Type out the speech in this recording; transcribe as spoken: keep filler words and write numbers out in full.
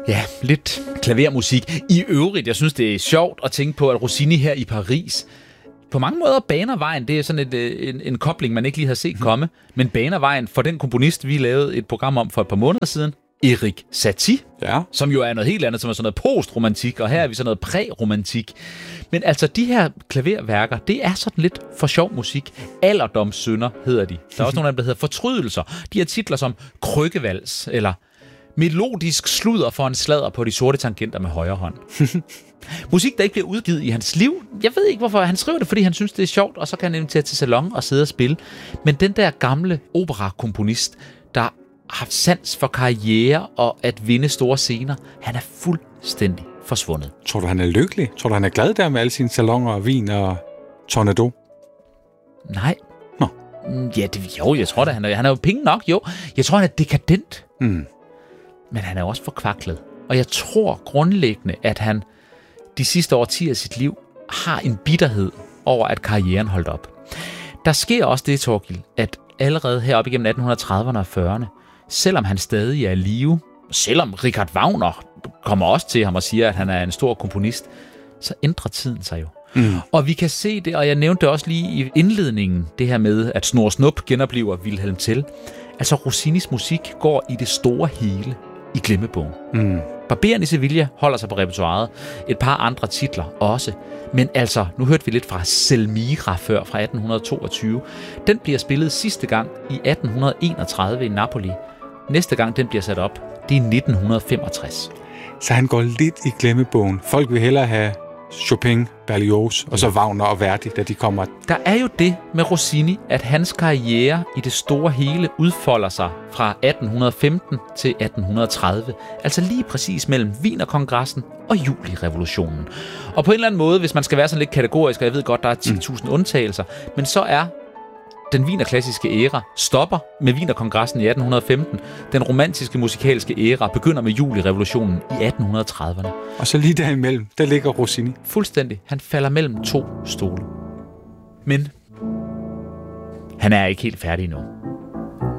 Ja, lidt klavermusik. I øvrigt, jeg synes, det er sjovt at tænke på, at Rossini her i Paris på mange måder baner vejen. Det er sådan et, en, en kobling, man ikke lige har set komme, men baner vejen for den komponist, vi lavede et program om for et par måneder siden, Erik Satie, ja. Som jo er noget helt andet, som er sådan noget postromantik, og her er vi sådan noget præromantik. Men altså, de her klaverværker, det er sådan lidt for sjov musik. Alderdomssynder hedder de. Der er også nogle af dem, der hedder fortrydelser. De har titler som Krykkevals, eller melodisk sludder for en sladder på de sorte tangenter med højre hånd. Musik, der ikke bliver udgivet i hans liv. Jeg ved ikke, hvorfor. Han skriver det, fordi han synes, det er sjovt, og så kan han invitere til salon og sidde og spille. Men den der gamle operakomponist, der har haft sans for karriere og at vinde store scener, han er fuldstændig forsvundet. Tror du, han er lykkelig? Tror du, han er glad der med alle sine salonger og vin og tornado? Nej. Nå. Ja, det, jo, jeg tror da, han er, han er jo penge nok, jo. Jeg tror, han er dekadent. Mm. Men han er også forkvaklet. Og jeg tror grundlæggende, at han de sidste årtier af sit liv har en bitterhed over, at karrieren holdt op. Der sker også det, Torgild, at allerede heroppe igennem atten trediverne og fyrrerne, selvom han stadig er i live, selvom Richard Wagner kommer også til ham og siger, at han er en stor komponist, så ændrer tiden sig jo. Mm. Og vi kan se det, og jeg nævnte det også lige i indledningen, det her med, at Snor Snup genoplever Wilhelm Tell. Altså Rossinis musik går i det store hele i glemmebogen. Mm. Barberen i Sevilla holder sig på repertoiret. Et par andre titler også. Men altså, nu hørte vi lidt fra Selmira før, fra atten toogtyve. Den bliver spillet sidste gang i atten enogtredive i Napoli. Næste gang den bliver sat op, det er nitten femogtres. Så han går lidt i glemmebogen. Folk vil hellere have Chopin, Berlioz og så Wagner og Verdi, da de kommer. Der er jo det med Rossini, at hans karriere i det store hele udfolder sig fra atten femten til atten tredive. Altså lige præcis mellem Wienerkongressen og Julirevolutionen. Og på en eller anden måde, hvis man skal være sådan lidt kategorisk, og jeg ved godt, der er ti tusind mm. undtagelser, men så er den wienerklassiske æra stopper med Wienerkongressen i atten femten. Den romantiske musikalske æra begynder med Julirevolutionen i atten trediverne. Og så lige derimellem, der ligger Rossini. Fuldstændig. Han falder mellem to stole. Men han er ikke helt færdig endnu.